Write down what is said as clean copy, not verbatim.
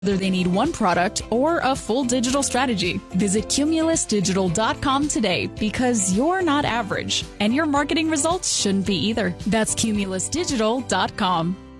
whether they need one product or a full digital strategy. Visit cumulusdigital.com today, because you're not average and your marketing results shouldn't be either. That's cumulusdigital.com.